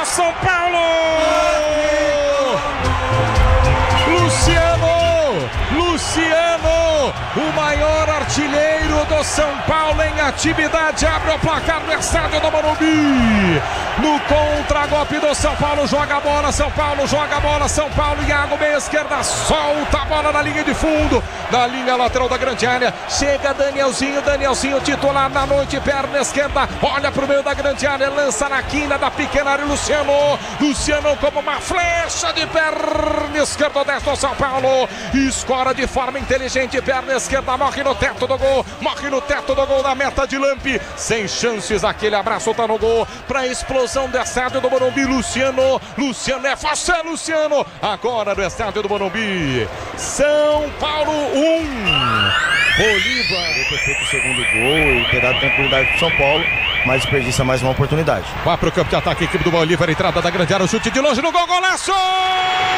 São Paulo! Luciano, o maior artilheiro do São Paulo em atividade, abre o placar no estádio do Morumbi. No contra-golpe do São Paulo, joga a bola, São Paulo joga a bola, São Paulo, Iago, meia esquerda, solta a bola na linha de fundo, na linha lateral da grande área, chega Danielzinho titular na noite, perna esquerda, olha pro meio da grande área, lança na quina da pequena área, Luciano como uma flecha de perna esquerda, desce o São Paulo, escora de forma inteligente, perna esquerda, morre no teto do gol da meta de Lampe, sem chances, aquele abraço tá no gol, pra explosão do estádio do Morumbi, Luciano é você, Luciano, agora no estádio do Morumbi, São Paulo 1, Bolívar. Ter feito o segundo gol e ter dado tranquilidade pro São Paulo, mas desperdiça mais uma oportunidade. Vai pro campo de ataque, equipe do Bolívar, entrada da grande área, o chute de longe no gol, golaço!